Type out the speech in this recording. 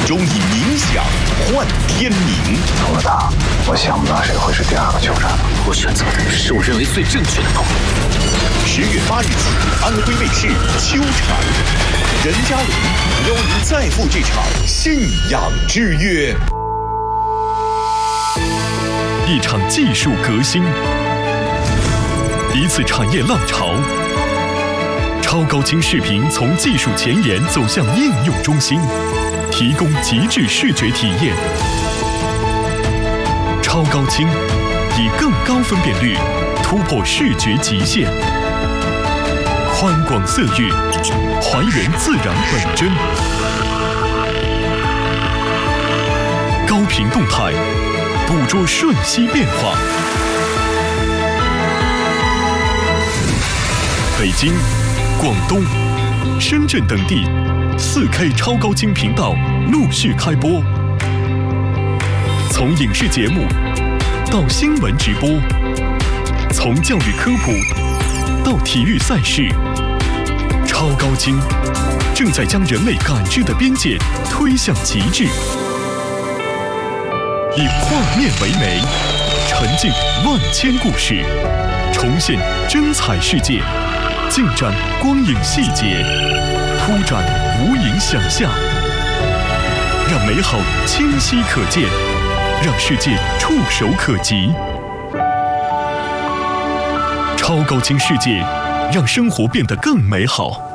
中以冥想换天明。 这么大，我想不到谁会是第二个酋长。 我选择的是我认为最正确的道路。 10月8日起，安徽卫视秋场，任嘉伦邀您再赴这场信仰之约。 一场技术革新，一次产业浪潮。超高清视频从技术前沿走向应用中心，提供极致视觉体验。超高清以更高分辨率突破视觉极限，宽广色域还原自然本真，高频动态捕捉瞬息变化。北京、广东、深圳等地4K 超高清频道陆续开播，从影视节目到新闻直播，从教育科普到体育赛事，超高清正在将人类感知的边界推向极致。以画面为媒，沉浸万千故事，重现真彩世界，尽展光影细节，铺展无垠想象，让美好清晰可见，让世界触手可及。超高清世界，让生活变得更美好。